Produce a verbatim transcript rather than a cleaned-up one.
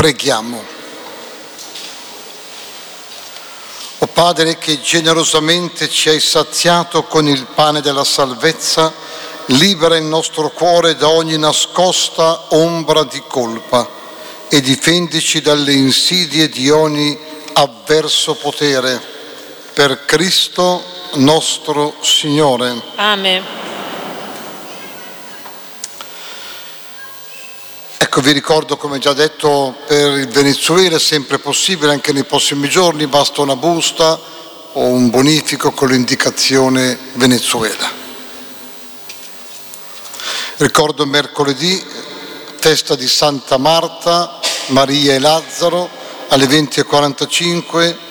Preghiamo. O Padre, che generosamente ci hai saziato con il pane della salvezza, libera il nostro cuore da ogni nascosta ombra di colpa e difendici dalle insidie di ogni avverso potere. Per Cristo nostro Signore. Amen. Ecco, vi ricordo, come già detto, per il Venezuela è sempre possibile, anche nei prossimi giorni, basta una busta o un bonifico con l'indicazione Venezuela. Ricordo mercoledì, festa di Santa Marta, Maria e Lazzaro, alle venti e quarantacinque,